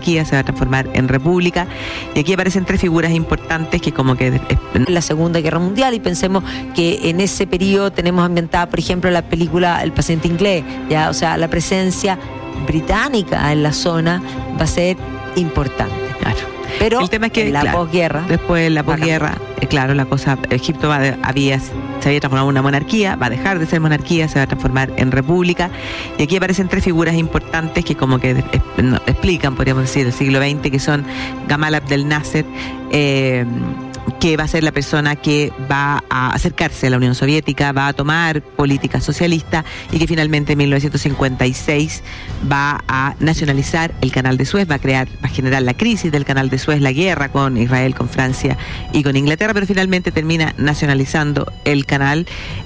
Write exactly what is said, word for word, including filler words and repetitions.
monarquía se va a transformar en república. Y aquí aparecen tres figuras importantes que como que... La Segunda Guerra Mundial, y pensemos que en ese periodo tenemos ambientada, por ejemplo, la película El paciente inglés, ya, o sea, la presencia británica en la zona va a ser importante. Claro. Pero el tema es que en la claro, posguerra, después de la posguerra, eh, claro, la cosa, Egipto va de, había, se había transformado en una monarquía, va a dejar de ser monarquía, se va a transformar en república. Y aquí aparecen tres figuras importantes que como que eh, no, explican, podríamos decir, el siglo veinte, que son Gamal Abdel Nasser, eh, que va a ser la persona que va a acercarse a la Unión Soviética, va a tomar política socialista, y que finalmente en mil novecientos cincuenta y seis va a nacionalizar el Canal de Suez, va a crear, va a generar la crisis del Canal de Suez, la guerra con Israel, con Francia y con Inglaterra, pero finalmente termina nacionalizando el canal.